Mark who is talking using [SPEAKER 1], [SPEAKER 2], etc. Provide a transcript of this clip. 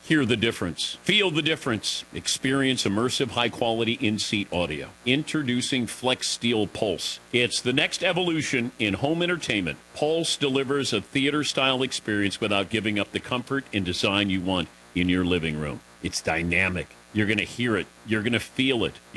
[SPEAKER 1] Hear the difference. Feel the difference. Experience immersive, high-quality in-seat audio. Introducing Flex Steel Pulse. It's the next evolution in home entertainment. Pulse delivers a theater-style experience without giving up the comfort and design you want in your living room. It's dynamic. You're going to hear it. You're going to feel it.